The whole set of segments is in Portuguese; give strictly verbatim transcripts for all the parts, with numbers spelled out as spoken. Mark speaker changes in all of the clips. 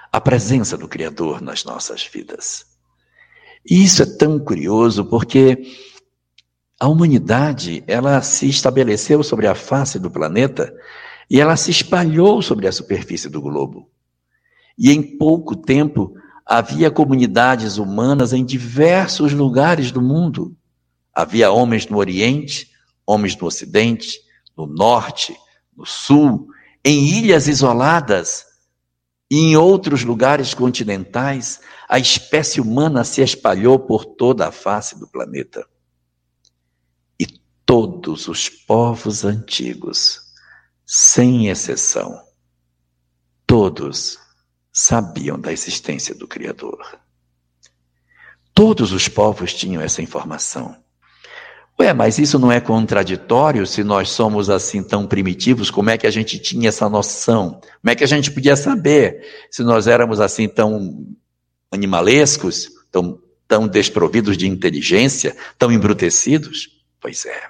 Speaker 1: a presença do Criador nas nossas vidas. E isso é tão curioso porque a humanidade, ela se estabeleceu sobre a face do planeta e ela se espalhou sobre a superfície do globo. E em pouco tempo havia comunidades humanas em diversos lugares do mundo. Havia homens no Oriente, homens no Ocidente, no Norte, no Sul, em ilhas isoladas e em outros lugares continentais. A espécie humana se espalhou por toda a face do planeta. E todos os povos antigos, sem exceção, todos sabiam da existência do Criador. Todos os povos tinham essa informação. Ué, mas isso não é contraditório? Se nós somos assim tão primitivos, como é que a gente tinha essa noção? Como é que a gente podia saber se nós éramos assim tão animalescos, tão, tão desprovidos de inteligência, tão embrutecidos? Pois é.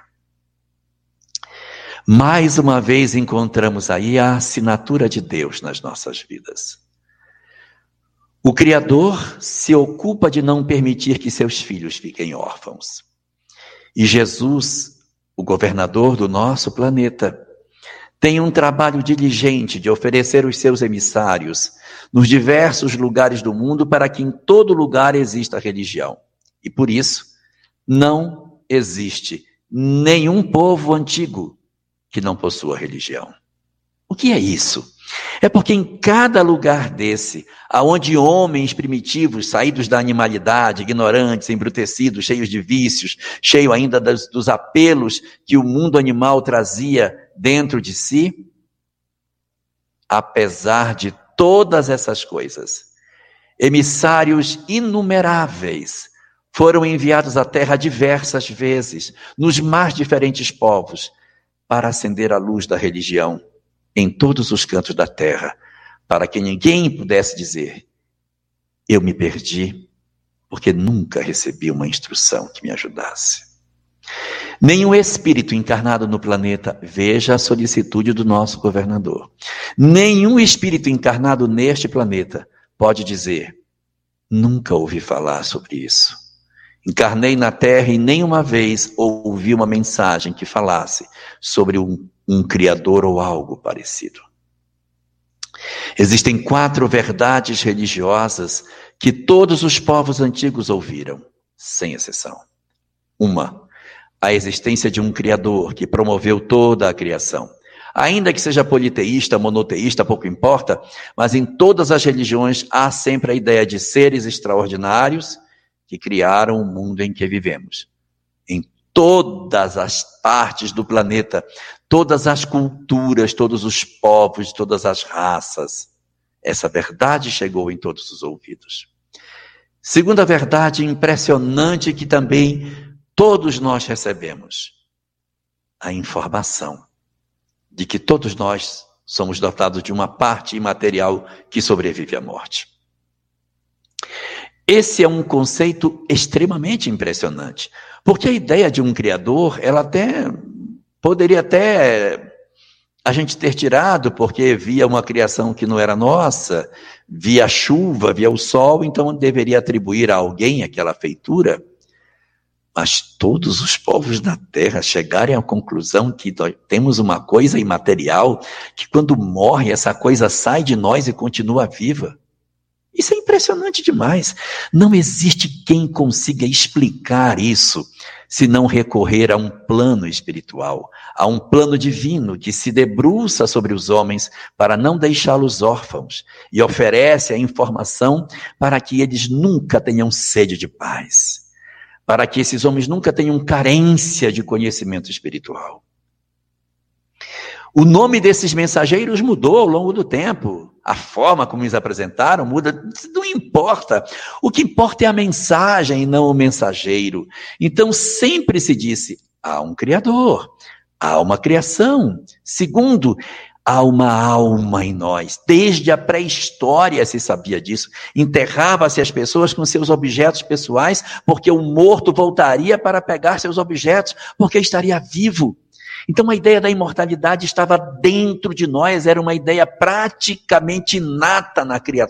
Speaker 1: Mais uma vez encontramos aí a assinatura de Deus nas nossas vidas. O Criador se ocupa de não permitir que seus filhos fiquem órfãos. E Jesus, o governador do nosso planeta, tem um trabalho diligente de oferecer os seus emissários nos diversos lugares do mundo para que em todo lugar exista religião. E por isso, não existe nenhum povo antigo que não possua religião. O que é isso? É porque em cada lugar desse, aonde homens primitivos, saídos da animalidade, ignorantes, embrutecidos, cheios de vícios, cheios ainda dos, dos apelos que o mundo animal trazia dentro de si, apesar de todas essas coisas, emissários inumeráveis foram enviados à terra diversas vezes, nos mais diferentes povos, para acender a luz da religião em todos os cantos da terra, para que ninguém pudesse dizer: eu me perdi, porque nunca recebi uma instrução que me ajudasse. Nenhum espírito encarnado no planeta, veja a solicitude do nosso governador, nenhum espírito encarnado neste planeta pode dizer: nunca ouvi falar sobre isso. Encarnei na Terra e nenhuma vez ouvi uma mensagem que falasse sobre um, um Criador ou algo parecido. Existem quatro verdades religiosas que todos os povos antigos ouviram, sem exceção. Uma, a existência de um Criador que promoveu toda a criação. Ainda que seja politeísta, monoteísta, pouco importa, mas em todas as religiões há sempre a ideia de seres extraordinários que criaram o mundo em que vivemos. Em todas as partes do planeta, todas as culturas, todos os povos, todas as raças, essa verdade chegou em todos os ouvidos. Segunda verdade impressionante que também todos nós recebemos: a informação de que todos nós somos dotados de uma parte imaterial que sobrevive à morte. Esse é um conceito extremamente impressionante, porque a ideia de um Criador, ela até poderia até a gente ter tirado, porque via uma criação que não era nossa, via a chuva, via o sol, então deveria atribuir a alguém aquela feitura. Mas todos os povos da Terra chegarem à conclusão que nós temos uma coisa imaterial, que quando morre essa coisa sai de nós e continua viva. Isso é impressionante demais. Não existe quem consiga explicar isso se não recorrer a um plano espiritual, a um plano divino que se debruça sobre os homens para não deixá-los órfãos e oferece a informação para que eles nunca tenham sede de paz, para que esses homens nunca tenham carência de conhecimento espiritual. O nome desses mensageiros mudou ao longo do tempo. A forma como eles apresentaram muda, não importa. O que importa é a mensagem e não o mensageiro. Então sempre se disse: há um Criador, há uma criação. Segundo, há uma alma em nós. Desde a pré-história se sabia disso. Enterrava-se as pessoas com seus objetos pessoais, porque o morto voltaria para pegar seus objetos, porque estaria vivo. Então a ideia da imortalidade estava dentro de nós, era uma ideia praticamente inata na criatura.